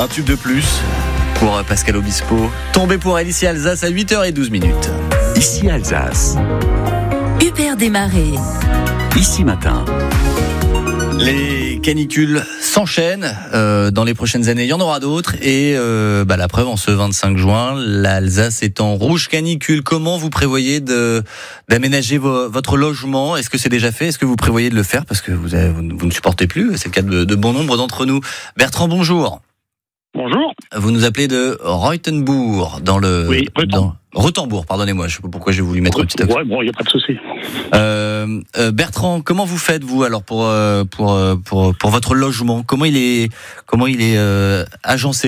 Un tube de plus pour Pascal Obispo. Tombé pour elle ici Alsace à 8h12. Ici Alsace. Hubert Desmarais. Ici Matin. Les canicules s'enchaînent dans les prochaines années. Il y en aura d'autres. Et la preuve, en ce 25 juin, l'Alsace est en rouge canicule. Comment vous prévoyez d'aménager votre logement ? Est-ce que c'est déjà fait ? Est-ce que vous prévoyez de le faire ? Parce que vous ne supportez plus. C'est le cas de bon nombre d'entre nous. Bertrand, bonjour. Bonjour. Vous nous appelez de Reutenbourg, dans le... Oui, Reutenbourg, pardonnez-moi, je sais pas pourquoi je vais vous lui mettre un petit accent. Ouais, bon, il n'y a pas de souci. Bertrand, comment vous faites, vous, alors, pour votre logement ? Comment il est agencé ?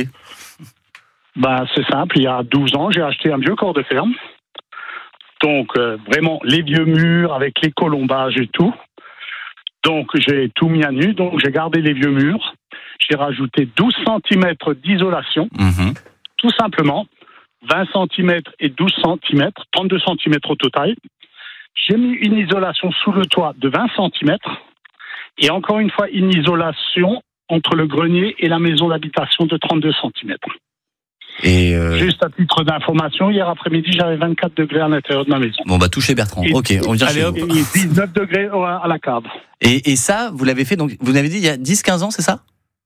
C'est simple, il y a 12 ans, j'ai acheté un vieux corps de ferme. Donc, vraiment, les vieux murs avec les colombages et tout. Donc, j'ai tout mis à nu, donc j'ai gardé les vieux murs. J'ai rajouté 12 cm d'isolation, tout simplement, 20 cm et 12 cm, 32 cm au total. J'ai mis une isolation sous le toit de 20 cm et encore une fois une isolation entre le grenier et la maison d'habitation de 32 cm. Et Juste à titre d'information, hier après-midi, j'avais 24 degrés à l'intérieur de ma maison. Bon, touchez Bertrand. Ok, on vient chez vous. Et 19 degrés à la cave. Et ça, vous l'avez fait, donc, vous avez dit il y a 10-15 ans, c'est ça ?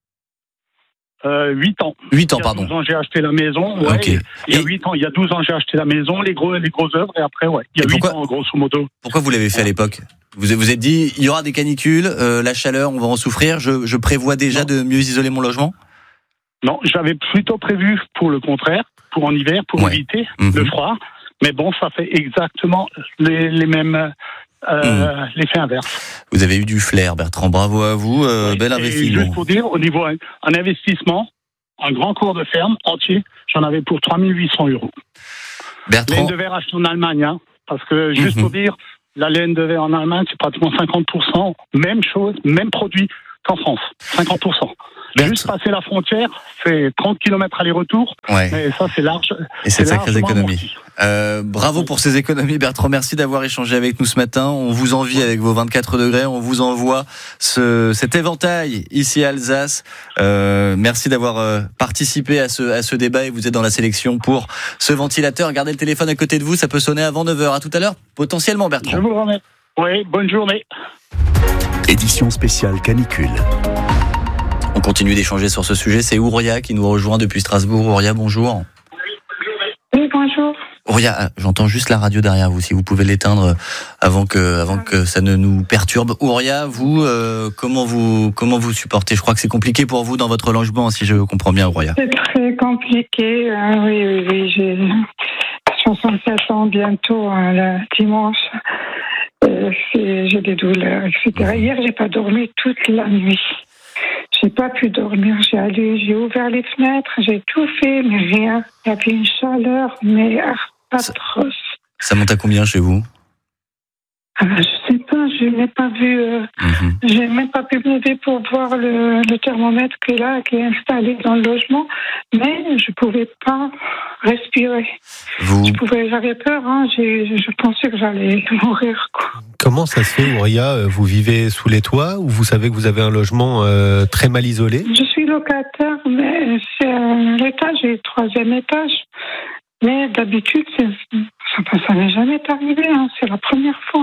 8 ans. 8 ans, pardon. Il y a 12 ans, j'ai acheté la maison. Ouais. Okay. Il y a 8 ans, il y a 12 ans, j'ai acheté la maison, les grosses œuvres, et après, ouais. Il y a 8 ans, grosso modo. Pourquoi vous l'avez fait à l'époque ? Vous êtes dit, il y aura des canicules, la chaleur, on va en souffrir, je prévois déjà de mieux isoler mon logement ? Non, j'avais plutôt prévu pour le contraire, pour en hiver, pour éviter le froid. Mais bon, ça fait exactement les mêmes... l'effet inverse. Vous avez eu du flair, Bertrand. Bravo à vous. Bel investissement. Juste pour dire, au niveau un investissement, un grand cours de ferme entier, j'en avais pour 3 800 €. Bertrand. Laine de verre achetée en Allemagne, parce que juste pour dire, la laine de verre en Allemagne, c'est pratiquement 50%, même chose, même produit qu'en France, 50%. Juste passer la frontière, c'est 30 km aller-retour, mais ça c'est large. Et c'est sacrées économies. Bravo pour ces économies, Bertrand. Merci d'avoir échangé avec nous ce matin. On vous envie avec vos 24 degrés. On vous envoie cet éventail ici à Alsace. Merci d'avoir participé à ce débat et vous êtes dans la sélection pour ce ventilateur. Gardez le téléphone à côté de vous, ça peut sonner avant 9h. À tout à l'heure, potentiellement, Bertrand. Je vous remercie. Oui, bonne journée. Édition spéciale canicule. On continue d'échanger sur ce sujet. C'est Ouria qui nous rejoint depuis Strasbourg. Ouria, bonjour. Oui, bonjour. Ouria, j'entends juste la radio derrière vous. Si vous pouvez l'éteindre avant que ça ne nous perturbe. Ouria, vous, comment vous supportez ? Je crois que c'est compliqué pour vous dans votre logement, si je comprends bien, Ouria. C'est très compliqué. Oui. J'ai 67 ans bientôt, le dimanche. J'ai des douleurs, etc. Hier, j'ai pas dormi toute la nuit. J'ai pas pu dormir, j'ai ouvert les fenêtres, j'ai tout fait, mais rien. Il y avait une chaleur, mais atroce. Ça monte à combien chez vous ? Je sais pas, je n'ai pas vu, j'ai même pas pu me lever pour voir le thermomètre qui est installé dans le logement, mais je pouvais pas respirer. J'avais peur, je pensais que j'allais mourir, quoi. Comment ça se fait, Ouria ? Vous vivez sous les toits ou vous savez que vous avez un logement très mal isolé ? Je suis locataire, mais c'est l'étage et le 3e étage. Mais d'habitude, ça n'est jamais arrivé, c'est la première fois.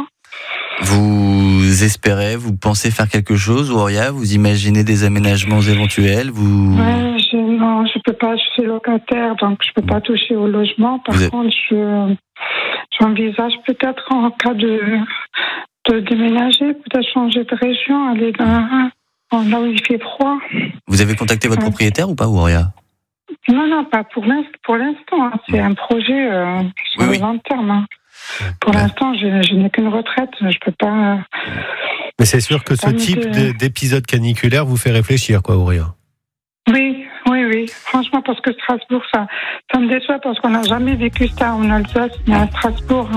Vous espérez, vous pensez faire quelque chose, Ouria ? Vous imaginez des aménagements éventuels ? Non, je peux pas, je suis locataire, donc je peux pas toucher au logement. Par contre, j'envisage peut-être en cas de déménager, peut-être changer de région, aller là où il fait froid. Vous avez contacté votre propriétaire ou pas, Ouria ? Non, pas pour l'instant. C'est un projet sur le long terme. Pour l'instant, je n'ai qu'une retraite, je peux pas... Mais c'est sûr que ce type d'épisode caniculaire vous fait réfléchir, quoi, Ouria. Oui. Franchement, parce que Strasbourg, ça me déçoit parce qu'on n'a jamais vécu ça en Alsace, mais à Strasbourg,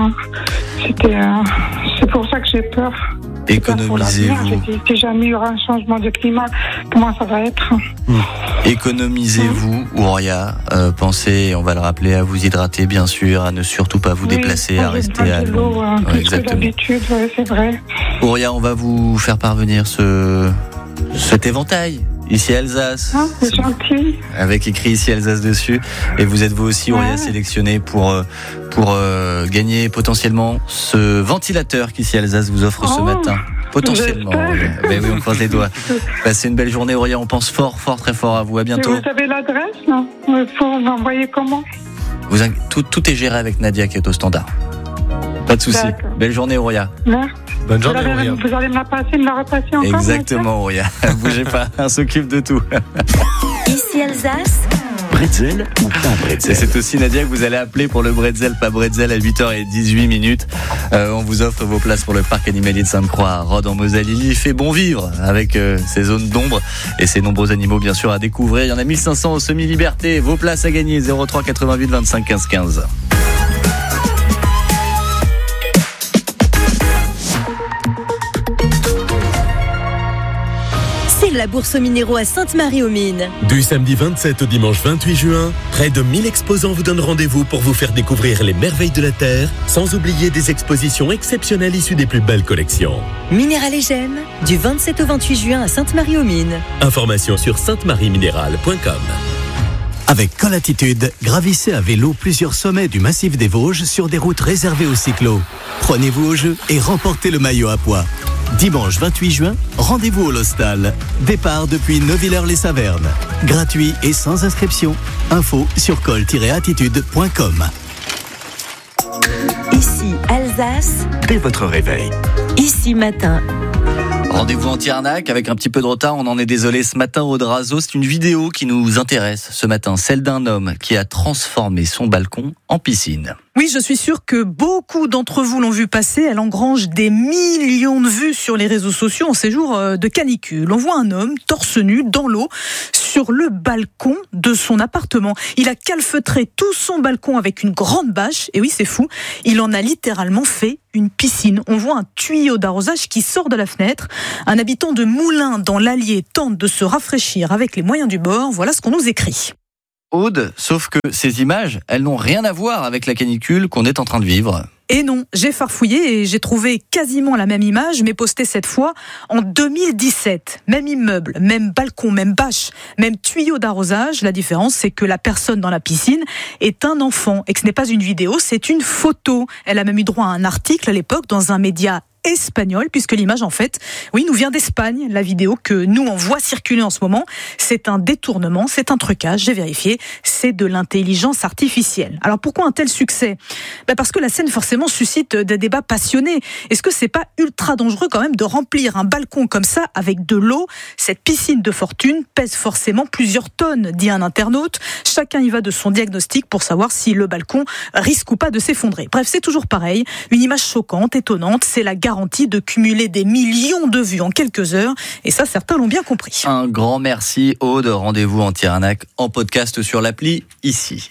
c'est pour ça que j'ai peur. Économisez-vous. Si jamais il y aura un changement de climat, comment ça va être ? Économisez-vous, Ouria. Pensez, on va le rappeler, à vous hydrater, bien sûr, à ne surtout pas vous déplacer, à rester à l'eau. Exactement. D'habitude, c'est vrai. Ouria, on va vous faire parvenir cet éventail Ici Alsace. Ah, c'est gentil. Avec écrit ici Alsace dessus. Et vous êtes vous aussi, Auréa, sélectionné pour gagner potentiellement ce ventilateur qu'ici Alsace vous offre ce matin. Potentiellement. Mais oui, on croise les doigts. Passez une belle journée, Auréa. On pense fort, très fort à vous. À bientôt. Et vous avez l'adresse, non? Il faut m'envoyer comment? Tout est géré avec Nadia qui est au standard. Pas de souci. Belle journée, Auréa. Merci. Bonne journée, Auréa. Vous allez me la passer, me la repasser encore? Exactement, Auréa. Bougez pas, on s'occupe de tout. Ici Alsace. Bretzel ou pas bretzel? Et c'est aussi Nadia que vous allez appeler pour le bretzel, pas bretzel à 8h18. On vous offre vos places pour le parc animalier de Sainte-Croix à Rhodes en Moselle. Il y fait bon vivre avec ces zones d'ombre et ces nombreux animaux bien sûr à découvrir. Il y en a 1500 au semi-liberté. Vos places à gagner 03 88 25 15 15. C'est la bourse aux minéraux à Sainte-Marie-aux-Mines. Du samedi 27 au dimanche 28 juin, près de 1000 exposants vous donnent rendez-vous pour vous faire découvrir les merveilles de la Terre, sans oublier des expositions exceptionnelles issues des plus belles collections. Minéral et Gemmes, du 27 au 28 juin à Sainte-Marie-aux-Mines. Informations sur saintemarieminéral.com. Avec Colatitude, gravissez à vélo plusieurs sommets du massif des Vosges sur des routes réservées aux cyclos. Prenez-vous au jeu et remportez le maillot à pois. Dimanche 28 juin, rendez-vous au Lostal. Départ depuis Neuvillers-les-Savernes. Gratuit et sans inscription. Info sur col-attitude.com. Ici Alsace. Dès votre réveil. Ici matin. Rendez-vous anti-arnaque avec un petit peu de retard, on en est désolé ce matin au Drazo. C'est une vidéo qui nous intéresse ce matin, celle d'un homme qui a transformé son balcon en piscine. Oui, je suis sûre que beaucoup d'entre vous l'ont vu passer. Elle engrange des millions de vues sur les réseaux sociaux en ces jours de canicule. On voit un homme torse nu dans l'eau sur le balcon de son appartement. Il a calfeutré tout son balcon avec une grande bâche. Et oui, c'est fou, il en a littéralement fait une piscine. On voit un tuyau d'arrosage qui sort de la fenêtre. Un habitant de Moulins dans l'Allier tente de se rafraîchir avec les moyens du bord. Voilà ce qu'on nous écrit. Aude, sauf que ces images, elles n'ont rien à voir avec la canicule qu'on est en train de vivre. Et non, j'ai farfouillé et j'ai trouvé quasiment la même image, mais postée cette fois en 2017. Même immeuble, même balcon, même bâche, même tuyau d'arrosage. La différence, c'est que la personne dans la piscine est un enfant et que ce n'est pas une vidéo, c'est une photo. Elle a même eu droit à un article à l'époque dans un média espagnol, puisque l'image, en fait, oui, nous vient d'Espagne. La vidéo que nous, on voit circuler en ce moment, c'est un détournement, c'est un trucage, j'ai vérifié, c'est de l'intelligence artificielle. Alors, pourquoi un tel succès ? Parce que la scène, forcément, suscite des débats passionnés. Est-ce que c'est pas ultra dangereux, quand même, de remplir un balcon comme ça avec de l'eau ? Cette piscine de fortune pèse forcément plusieurs tonnes, dit un internaute. Chacun y va de son diagnostic pour savoir si le balcon risque ou pas de s'effondrer. Bref, c'est toujours pareil. Une image choquante, étonnante, c'est la garantie de cumuler des millions de vues en quelques heures. Et ça, certains l'ont bien compris. Un grand merci, Aude. Rendez-vous anti-arnaque en podcast sur l'appli ici.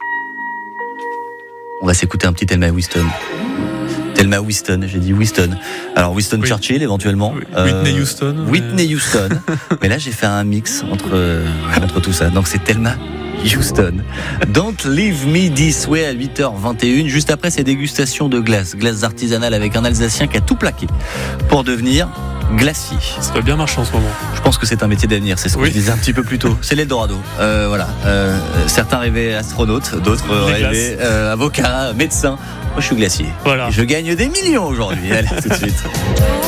On va s'écouter un petit Thelma Winston. Thelma Winston, j'ai dit Winston. Alors Winston Churchill éventuellement. Whitney Houston. Whitney Houston. Mais là, j'ai fait un mix entre tout ça. Donc c'est Thelma Houston. Don't Leave Me This Way à 8h21. Juste après ces dégustations de glace artisanales avec un Alsacien qui a tout plaqué pour devenir glacier. Ça va bien marcher en ce moment. Je pense que c'est un métier d'avenir, c'est ce que je disais un petit peu plus tôt. C'est l'Eldorado. Voilà. Certains rêvaient astronautes, d'autres rêvaient avocat, médecin. Moi, je suis glacier. Voilà. Et je gagne des millions aujourd'hui. Allez, tout de suite.